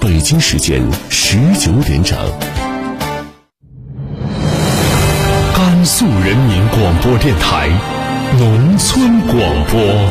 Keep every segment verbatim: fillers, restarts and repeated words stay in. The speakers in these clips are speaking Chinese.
北京时间十九点整。甘肃人民广播电台农村广播。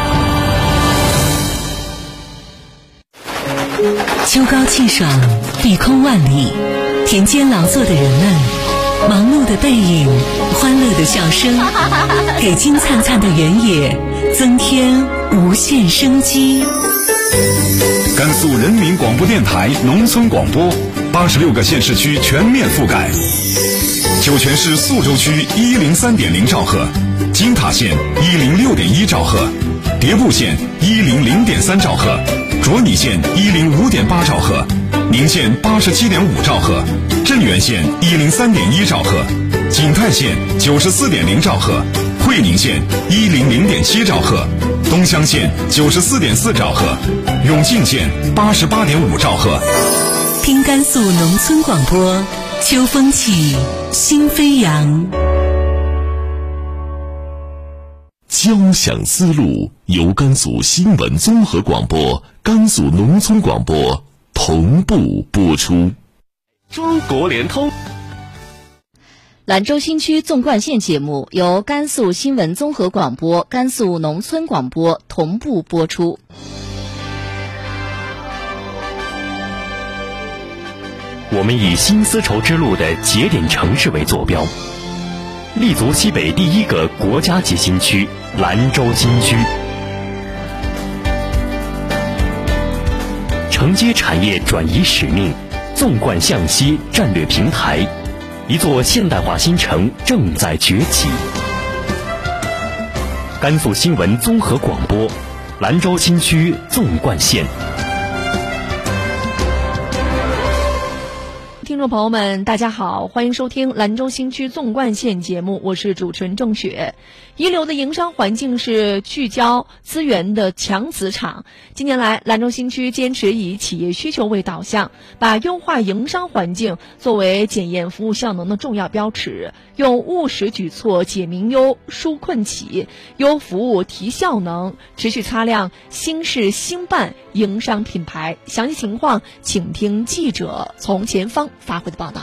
秋高气爽，碧空万里，田间劳作的人们，忙碌的背影，欢乐的笑声，给金灿灿的原野增添无限生机。 甘肃人民广播电台农村广播，八十六个县市区全面覆盖。酒泉市宿州区一零三点零兆赫，金塔县一零六点一兆赫，迭部县一零零点三兆赫，卓拟县一零五点八兆赫，宁县八十七点五兆赫，镇远县一零三点一兆赫，景泰县九十四点零兆赫，会宁县一零零点七兆赫，东乡县九十四点四兆赫，永靖县八十八点五兆赫。 听甘肃农村广播，秋风起，心飞扬。 交响思路由甘肃新闻综合广播、甘肃农村广播同步播出。 中国联通。兰州新区纵贯线节目由甘肃新闻综合广播、甘肃农村广播同步播出。 我们以新丝绸之路的节点城市为坐标，立足西北第一个国家级新区兰州新区，承接产业转移使命，纵贯向西战略平台，一座现代化新城正在崛起。甘肃新闻综合广播，兰州新区纵贯线。 听众朋友们，大家好，欢迎收听兰州新区纵贯线节目，我是主持人郑雪。一流的营商环境是聚焦资源的强磁场。近年来，兰州新区坚持以企业需求为导向，把优化营商环境作为检验服务效能的重要标尺，用务实举措解民忧、纾困企、优服务提效能，持续擦亮新市新办营商品牌。详细情况，请听记者从前方发回的报道。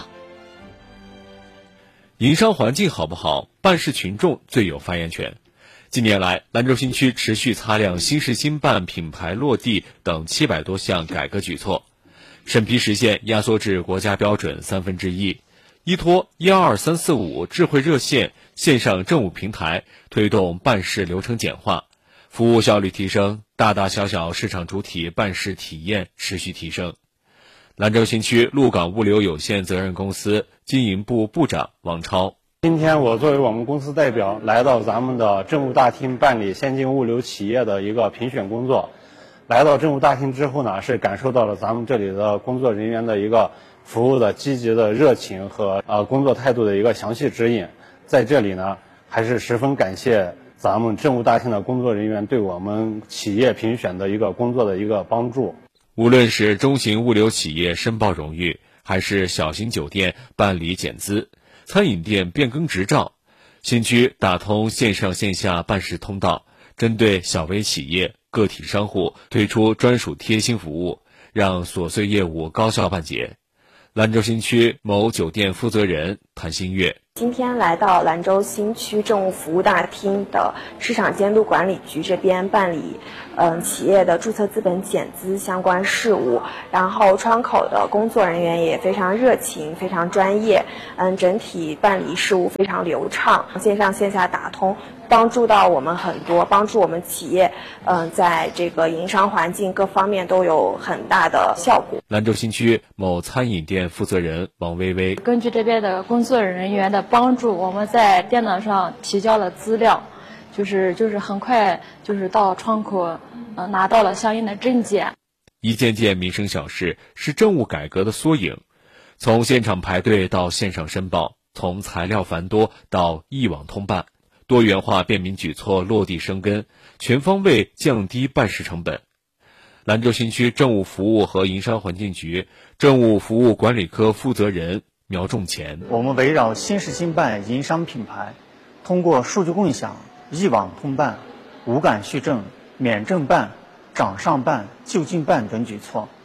营商环境好不好，办事群众最有发言权。近年来，兰州新区持续擦亮新市新办品牌落地等七百多项改革举措，审批时限压缩至国家标准三分之一，依托一二三四五智慧热线线上政务平台，推动办事流程简化，服务效率提升，大大小小市场主体办事体验持续提升。兰州新区陆港物流有限责任公司经营部部长王超。 今天我作为我们公司代表来到咱们的政务大厅办理先进物流企业的一个评选工作。来到政务大厅之后呢，是感受到了咱们这里的工作人员的一个服务的积极的热情和呃工作态度的一个详细指引。在这里呢，还是十分感谢咱们政务大厅的工作人员对我们企业评选的一个工作的一个帮助。 无论是中型物流企业申报荣誉，还是小型酒店办理减资，餐饮店变更执照，新区打通线上线下办事通道，针对小微企业、个体商户推出专属贴心服务，让琐碎业务高效办结。兰州新区某酒店负责人谭新月。 今天来到兰州新区政务服务大厅的市场监督管理局这边办理嗯企业的注册资本减资相关事务，然后窗口的工作人员也非常热情，非常专业，嗯整体办理事务非常流畅，线上线下打通，帮助到我们很多，帮助我们企业嗯在这个营商环境各方面都有很大的效果。 兰州新区某餐饮店负责人王薇薇。 根据这边的工作人员的帮助，我们在电脑上提交了资料，就是就是很快就是到窗口呃拿到了相应的证件。 一件件民生小事是政务改革的缩影，从现场排队到线上申报，从材料繁多到一网通办，多元化便民举措落地生根，全方位降低办事成本。兰州新区政务服务和营商环境局政务服务管理科负责人苗仲乾。 我们围绕新市新办营商品牌，通过数据共享、一网通办、无感续证、免证办、掌上办、就近办等举措，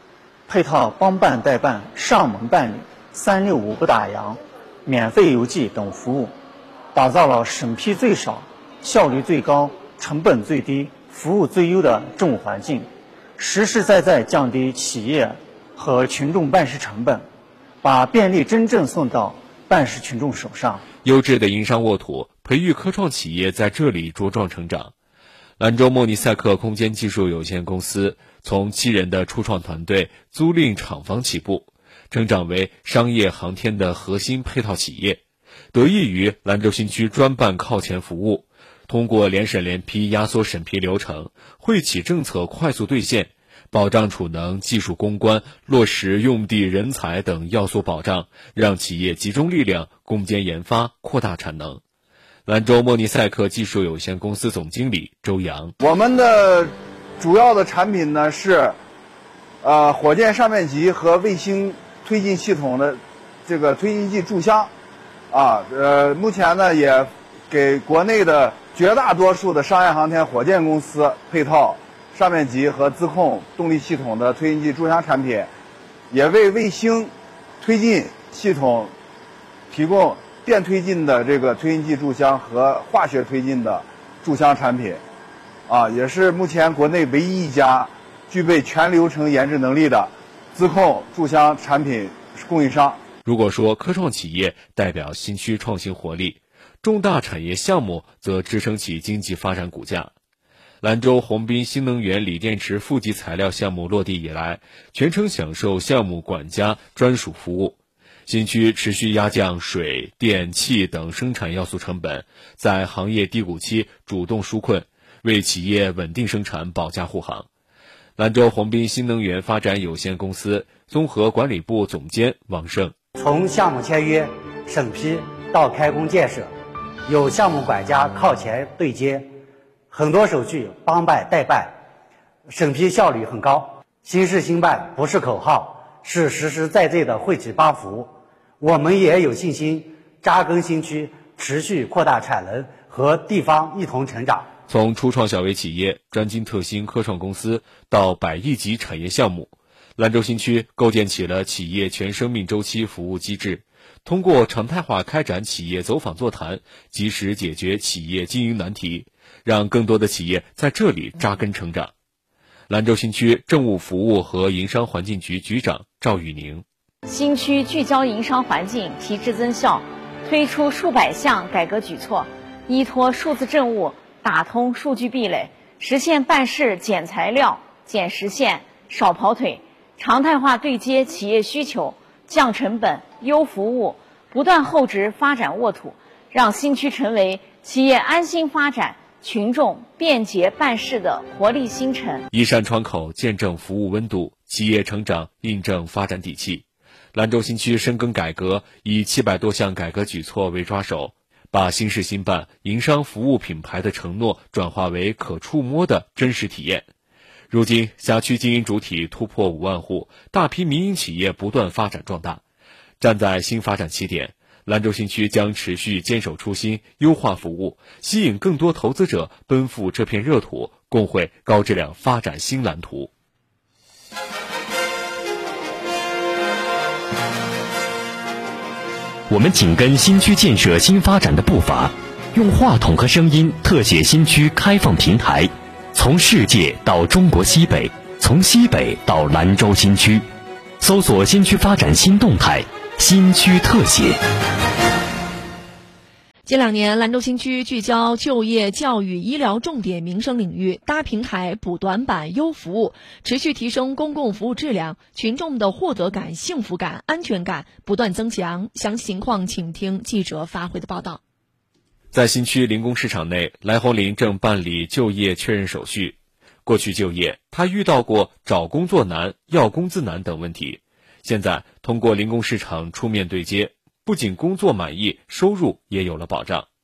配套帮办代办、上门办理、三六五不打烊、免费邮寄等服务，打造了审批最少、效率最高、成本最低、服务最优的政务环境，实实在在降低企业和群众办事成本，把便利真正送到办事群众手上。 优质的营商沃土，培育科创企业在这里茁壮成长。兰州莫尼赛克空间技术有限公司从七人的初创团队租赁厂房起步，成长为商业航天的核心配套企业，得益于兰州新区专办靠前服务，通过联审联批压缩审批流程，惠企政策快速兑现，保障储能、技术攻关、落实用地人才等要素保障，让企业集中力量攻坚研发，扩大产能。兰州莫尼赛克技术有限公司总经理周阳： 我们的主要的产品呢是，呃，火箭上面级和卫星推进系统的这个推进剂注箱，啊，呃，目前呢也给国内的绝大多数的商业航天火箭公司配套上面级和自控动力系统的推进剂注箱产品，也为卫星推进系统提供电推进的这个推进剂注箱和化学推进的注箱产品，啊，也是目前国内唯一一家具备全流程研制能力的自控注箱产品供应商。 如果说科创企业代表新区创新活力，重大产业项目则支撑起经济发展骨架。兰州鸿宾新能源锂电池负极材料项目落地以来，全程享受项目管家专属服务。新区持续压降水电气等生产要素成本，在行业低谷期主动纾困，为企业稳定生产保驾护航。兰州鸿宾新能源发展有限公司综合管理部总监王胜： 从项目签约、审批到开工建设，有项目管家靠前对接，很多手续帮办代办，审批效率很高。新事新办不是口号，是实实在在的惠企帮扶。我们也有信心扎根新区，持续扩大产能，和地方一同成长。 从初创小微企业、专精特新科创公司到百亿级产业项目，兰州新区构建起了企业全生命周期服务机制，通过常态化开展企业走访座谈，及时解决企业经营难题，让更多的企业在这里扎根成长。兰州新区政务服务和营商环境局局长赵玉宁： 新区聚焦营商环境，提质增效，推出数百项改革举措，依托数字政务，打通数据壁垒，实现办事减材料、减时限、少跑腿，常态化对接企业需求，降成本、优服务，不断厚植发展沃土，让新区成为企业安心发展、群众便捷办事的活力新城。 一扇窗口见证服务温度，企业成长印证发展底气。兰州新区深耕改革，以七百多项改革举措为抓手，把新事新办、营商服务品牌的承诺转化为可触摸的真实体验。如今，辖区经营主体突破五万户，大批民营企业不断发展壮大。站在新发展起点，兰州新区将持续坚守初心，优化服务，吸引更多投资者奔赴这片热土，共绘高质量发展新蓝图。 我们紧跟新区建设新发展的步伐，用话筒和声音特写新区开放平台，从世界到中国西北，从西北到兰州新区，搜索新区发展新动态，新区特写。 近两年，兰州新区聚焦就业、教育、医疗重点民生领域，搭平台、补短板、优服务，持续提升公共服务质量，群众的获得感、幸福感、安全感不断增强。详细情况，请听记者发回的报道。 在新区零工市场内，来红林正办理就业确认手续。过去就业，他遇到过找工作难、要工资难等问题，现在通过零工市场出面对接，不仅工作满意，收入也有了保障。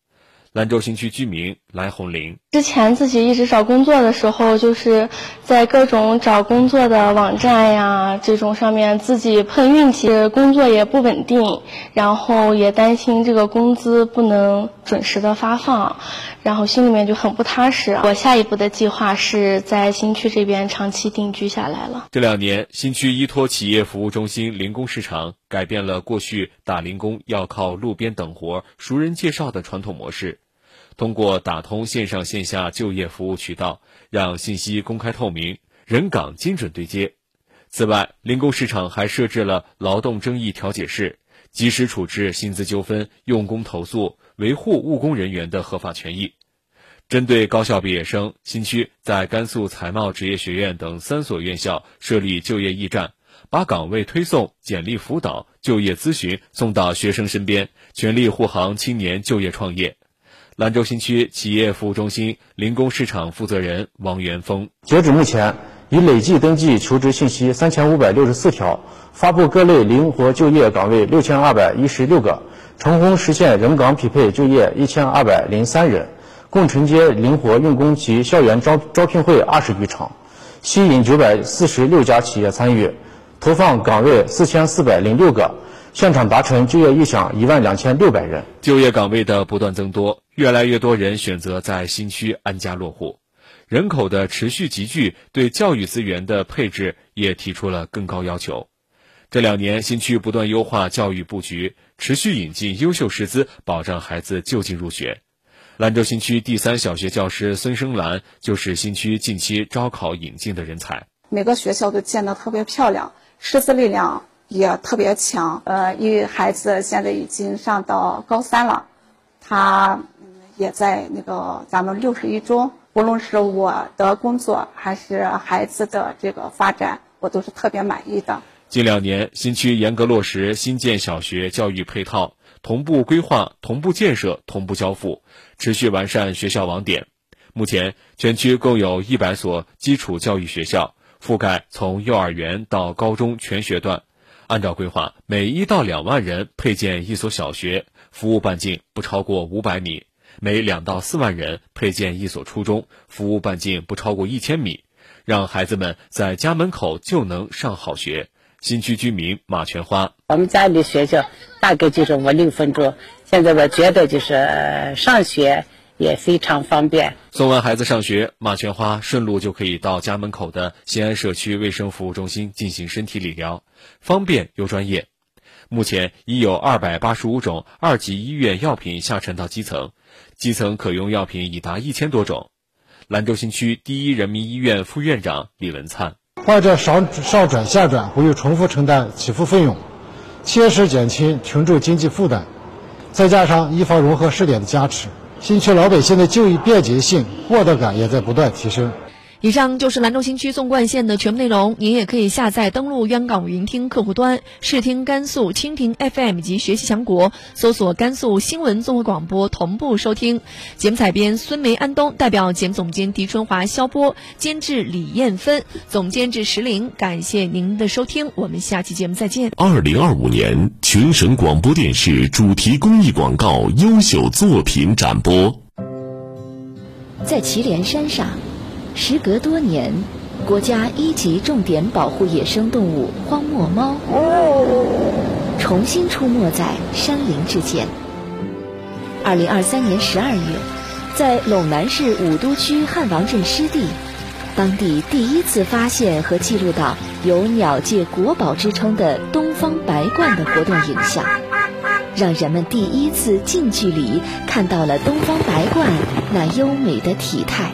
兰州新区居民来红玲。 之前自己一直找工作的时候，就是在各种找工作的网站呀这种上面自己碰运气，工作也不稳定，然后也担心这个工资不能准时的发放，然后心里面就很不踏实。我下一步的计划是在新区这边长期定居下来了。 这两年，新区依托企业服务中心零工市场，改变了过去打零工要靠路边等活、熟人介绍的传统模式。通过打通线上线下就业服务渠道，让信息公开透明，人岗精准对接。此外，零工市场还设置了劳动争议调解室，及时处置薪资纠纷、用工投诉，维护务工人员的合法权益。针对高校毕业生，新区在甘肃财贸职业学院等三所院校设立就业驿站，把岗位推送、简历辅导、就业咨询送到学生身边，全力护航青年就业创业。兰州新区企业服务中心零工市场负责人王元峰： 截止目前，已累计登记求职信息三千五百六十四条，发布各类灵活就业岗位六千二百一十六个，成功实现人岗匹配就业一千二百零三人，共承接灵活用工及校园招招聘会二十余场，吸引九百四十六家企业参与，投放岗位四千四百零六个，现场达成就业意向一万两千六百人。 就业岗位的不断增多，越来越多人选择在新区安家落户。人口的持续集聚对教育资源的配置也提出了更高要求。这两年，新区不断优化教育布局，持续引进优秀师资，保障孩子就近入学。兰州新区第三小学教师孙生兰就是新区近期招考引进的人才。 每个学校都建得特别漂亮，师资力量也特别强。呃，因为孩子现在已经上到高三了，他也在那个咱们六十一中，无论是我的工作还是孩子的这个发展，我都是特别满意的。 近两年，新区严格落实新建小学教育配套，同步规划、同步建设、同步交付，持续完善学校网点。目前，全区共有一百所基础教育学校，覆盖从幼儿园到高中全学段。按照规划，每一到两万人配建一所小学，服务半径不超过五百米；每两到四万人配建一所初中，服务半径不超过一千米，让孩子们在家门口就能上好学。新区居民马全花： 我们家离学校大概就是五六分钟，现在我觉得就是上学也非常方便。 送完孩子上学，马全花顺路就可以到家门口的西安社区卫生服务中心进行身体理疗，方便又专业。目前已有二百八十五种二级医院药品下沉到基层，基层可用药品已达一千多种。兰州新区第一人民医院副院长李文灿： 患者上上转下转不用重复承担起付费用，切实减轻群众经济负担。再加上医防融合试点的加持，新区老百姓的就医便捷性、获得感也在不断提升。 以上就是兰州新区纵贯线的全部内容，您也可以下载登录央广云听客户端，试听甘肃蜻蜓 F M 及学习强国，搜索甘肃新闻综合广播同步收听。节目采编孙梅、安东，代表节目总监狄春华、肖波，监制李艳芬，总监制石林。感谢您的收听，我们下期节目再见。 二零二五年全省广播电视主题公益广告优秀作品展播。 在祁连山上，时隔多年，国家一级重点保护野生动物荒漠猫重新出没在山林之间。二零二三年十二月，在陇南市武都区汉王镇湿地，当地第一次发现和记录到有鸟界国宝之称的东方白鹳的活动影像，让人们第一次近距离看到了东方白鹳那优美的体态。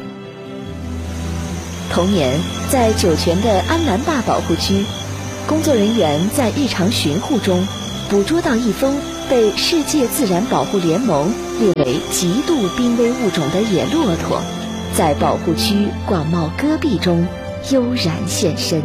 同年，在酒泉的安南坝保护区，工作人员在日常巡护中捕捉到一峰被世界自然保护联盟列为极度濒危物种的野骆驼，在保护区广袤戈壁中悠然现身。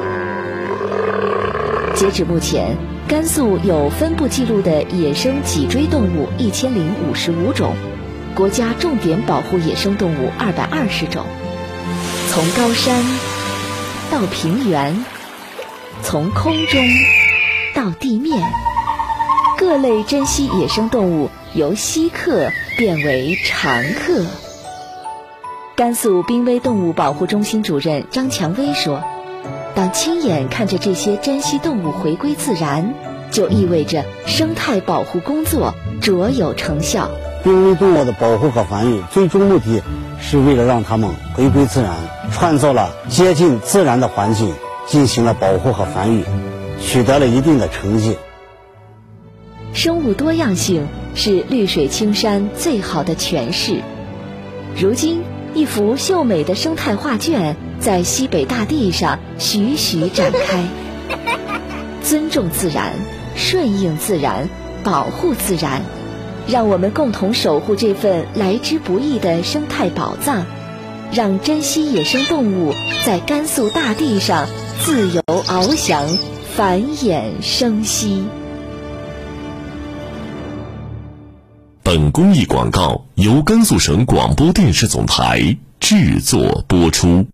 截止目前，甘肃有分布记录的野生脊椎动物一千零五十五种，国家重点保护野生动物二百二十种。从高山到平原，从空中到地面， 各类珍稀野生动物由稀客变为常客。甘肃濒危动物保护中心主任张强威说，当亲眼看着这些珍稀动物回归自然，就意味着生态保护工作卓有成效。 濒危动物的保护和繁育最终目的是为了让它们回归自然，创造了接近自然的环境，进行了保护和繁育，取得了一定的成绩。 生物多样性是绿水青山最好的诠释。如今，一幅秀美的生态画卷在西北大地上徐徐展开。尊重自然，顺应自然，保护自然，让我们共同守护这份来之不易的生态宝藏，让珍稀野生动物在甘肃大地上自由翱翔，繁衍生息。 本公益广告由甘肃省广播电视总台制作播出。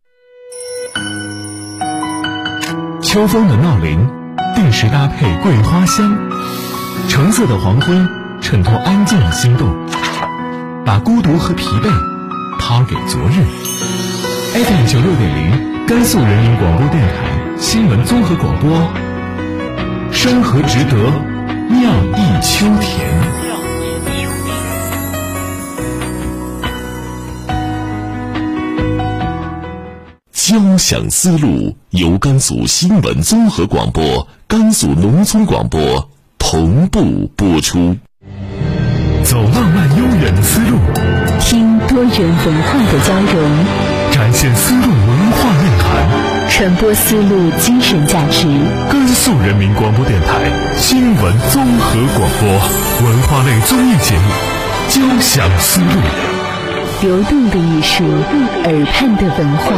秋风的闹铃，定时搭配桂花香，橙色的黄昏衬托安静的心动，把孤独和疲惫抛给昨日。F M 九六点零，甘肃人民广播电台新闻综合广播。山河值得，妙意秋田。 交响丝路由甘肃新闻综合广播、甘肃农村广播同步播出。 走浪漫悠远的丝路， 听多元文化的交融， 展现丝路文化内涵， 传播丝路精神价值。 甘肃人民广播电台新闻综合广播文化类综艺节目《交响丝路》。 流动的艺术，耳畔的文化。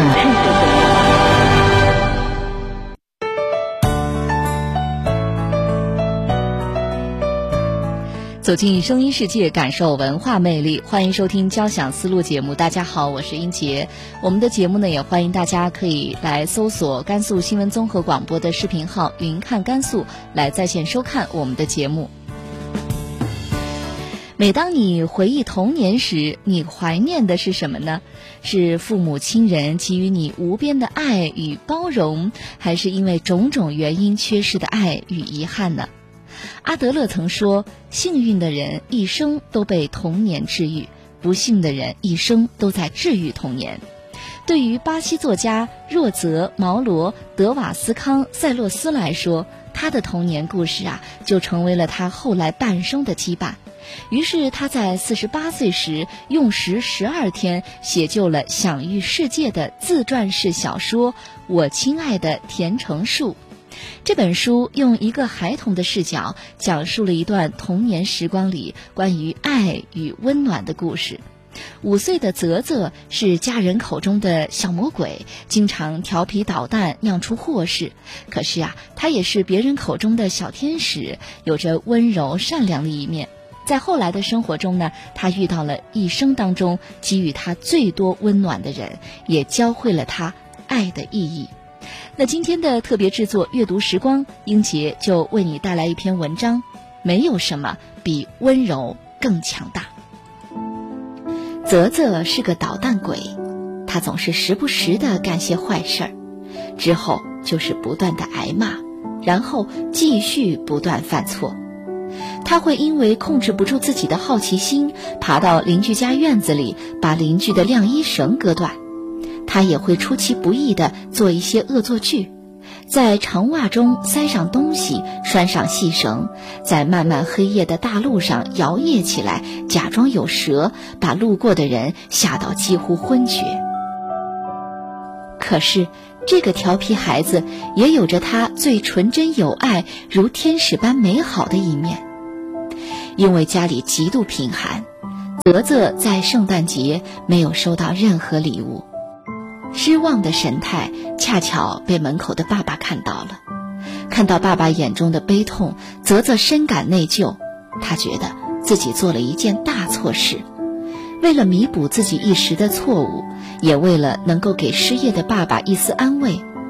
走进声音世界，感受文化魅力。欢迎收听交响丝路节目。大家好，我是英杰。我们的节目呢，也欢迎大家可以来搜索甘肃新闻综合广播的视频号“云看甘肃”，来在线收看我们的节目。每当你回忆童年时，你怀念的是什么呢？是父母亲人给予你无边的爱与包容，还是因为种种原因缺失的爱与遗憾呢？阿德勒曾说，幸运的人一生都被童年治愈，不幸的人一生都在治愈童年。对于巴西作家若泽·毛罗·德瓦斯康·塞洛斯来说，他的童年故事啊，就成为了他后来半生的羁绊。于是他在四十八岁时用时十二天写就了享誉世界的自传式小说《我亲爱的田成树》。这本书用一个孩童的视角，讲述了一段童年时光里关于爱与温暖的故事。五岁的泽泽是家人口中的小魔鬼，经常调皮捣蛋，酿出祸事。可是啊，他也是别人口中的小天使，有着温柔善良的一面。在后来的生活中呢，他遇到了一生当中给予他最多温暖的人，也教会了他爱的意义。那今天的特别制作阅读时光，英杰就为你带来一篇文章，没有什么比温柔更强大。泽泽是个捣蛋鬼，他总是时不时地干些坏事儿，之后就是不断地挨骂，然后继续不断犯错。他会因为控制不住自己的好奇心，爬到邻居家院子里，把邻居的晾衣绳割断。他也会出其不意地做一些恶作剧，在长袜中塞上东西，拴上细绳，在漫漫黑夜的大路上摇曳起来，假装有蛇，把路过的人吓到几乎昏厥。可是这个调皮孩子也有着他最纯真有爱，如天使般美好的一面。因为家里极度贫寒，泽泽在圣诞节没有收到任何礼物。失望的神态恰巧被门口的爸爸看到了，看到爸爸眼中的悲痛，泽泽深感内疚。他觉得自己做了一件大错事，为了弥补自己一时的错误，也为了能够给失业的爸爸一丝安慰，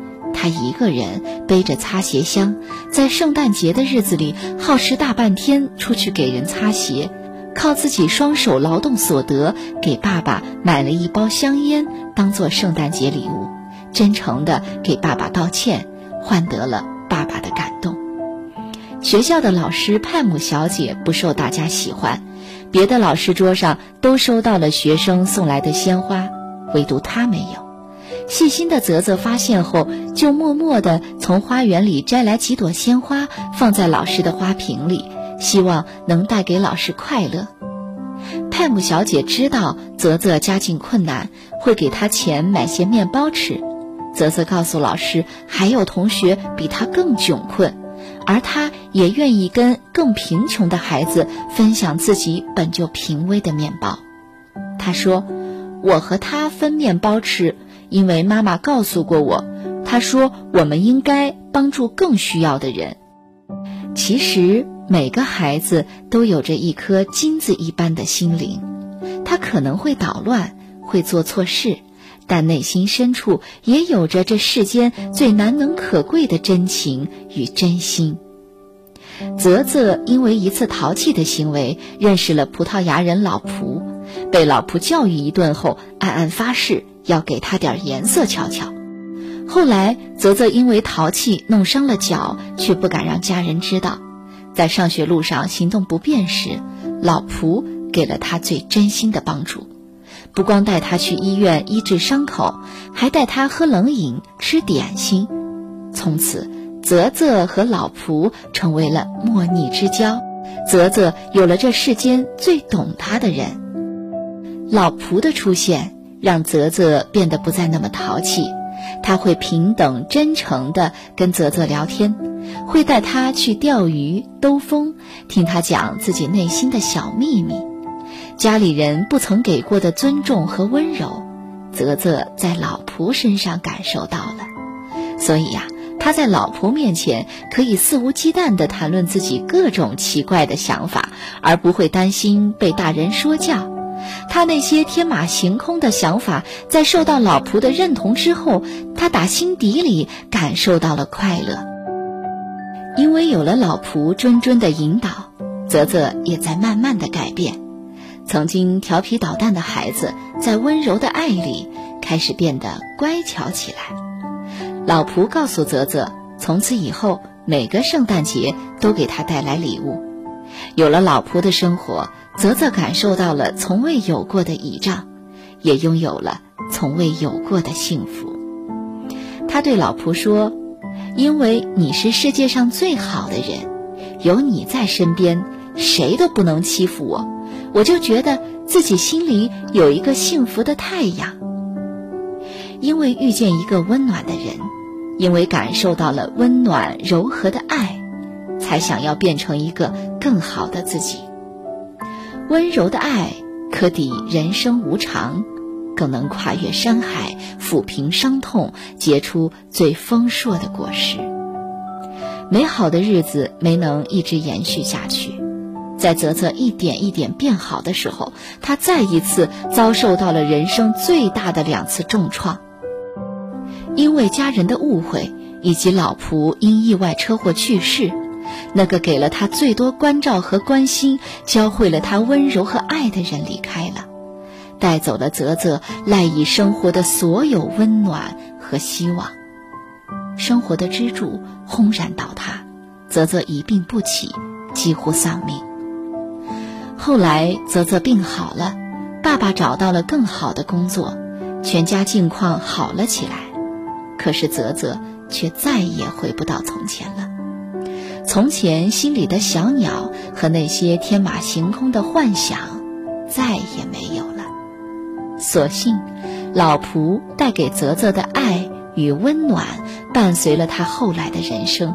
他一个人背着擦鞋箱，在圣诞节的日子里耗时大半天出去给人擦鞋，靠自己双手劳动所得给爸爸买了一包香烟当做圣诞节礼物，真诚地给爸爸道歉，换得了爸爸的感动。学校的老师派姆小姐不受大家喜欢，别的老师桌上都收到了学生送来的鲜花，唯独她没有。细心的泽泽发现后，就默默地从花园里摘来几朵鲜花，放在老师的花瓶里，希望能带给老师快乐。派姆小姐知道泽泽家境困难，会给他钱买些面包吃。泽泽告诉老师，还有同学比他更窘困，而他也愿意跟更贫穷的孩子分享自己本就贫微的面包。他说，我和他分面包吃，因为妈妈告诉过我，她说我们应该帮助更需要的人。其实每个孩子都有着一颗金子一般的心灵，他可能会捣乱，会做错事，但内心深处也有着这世间最难能可贵的真情与真心。泽泽因为一次淘气的行为认识了葡萄牙人老蒲，被老蒲教育一顿后，暗暗发誓要给他点颜色瞧瞧。后来泽泽因为淘气弄伤了脚，却不敢让家人知道。在上学路上行动不便时，老蒲给了他最真心的帮助，不光带他去医院医治伤口，还带他喝冷饮吃点心。从此泽泽和老蒲成为了莫逆之交，泽泽有了这世间最懂他的人。老蒲的出现让泽泽变得不再那么淘气，他会平等真诚地跟泽泽聊天，会带他去钓鱼兜风，听他讲自己内心的小秘密。家里人不曾给过的尊重和温柔，泽泽在老蒲身上感受到了。所以呀、啊，他在老蒲面前可以肆无忌惮地谈论自己各种奇怪的想法，而不会担心被大人说教。他那些天马行空的想法，在受到老蒲的认同之后，他打心底里感受到了快乐。因为有了老蒲谆谆的引导，泽泽也在慢慢的改变。曾经调皮捣蛋的孩子，在温柔的爱里开始变得乖巧起来。老蒲告诉泽泽，从此以后每个圣诞节都给他带来礼物。有了老蒲的生活，泽泽感受到了从未有过的倚仗，也拥有了从未有过的幸福。他对老蒲说，因为你是世界上最好的人，有你在身边，谁都不能欺负我，我就觉得自己心里有一个幸福的太阳。因为遇见一个温暖的人，因为感受到了温暖柔和的爱，才想要变成一个更好的自己。温柔的爱可抵人生无常，更能跨越山海，抚平伤痛，结出最丰硕的果实。美好的日子没能一直延续下去，在泽泽一点一点变好的时候，他再一次遭受到了人生最大的两次重创。因为家人的误会，以及老蒲因意外车祸去世，那个给了他最多关照和关心，教会了他温柔和爱的人离开了，带走了泽泽赖以生活的所有温暖和希望。生活的支柱轰然倒塌，泽泽一病不起，几乎丧命。后来泽泽病好了，爸爸找到了更好的工作，全家境况好了起来。可是泽泽却再也回不到从前了。从前心里的小鸟和那些天马行空的幻想再也没有了。所幸老蒲带给泽泽的爱与温暖伴随了他后来的人生。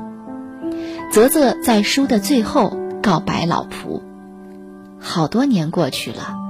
泽泽在书的最后告白老蒲，好多年过去了，